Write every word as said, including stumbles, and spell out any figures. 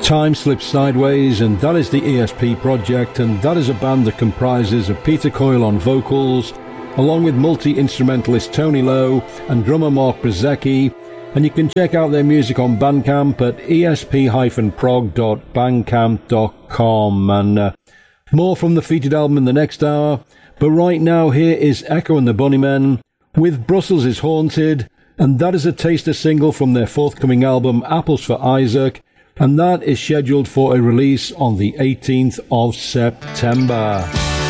Time Slips Sideways, and that is the E S P project, and that is a band that comprises of Peter Coyle on vocals, along with multi-instrumentalist Tony Lowe and drummer Mark Brzezicki, and you can check out their music on Bandcamp at e s p dash prog dot bandcamp dot com, and uh, more from the featured album in the next hour, but right now here is Echo and the Bunnymen with Brussels is Haunted, and that is a taster single from their forthcoming album Apples for Isaac, and that is scheduled for a release on the eighteenth of September.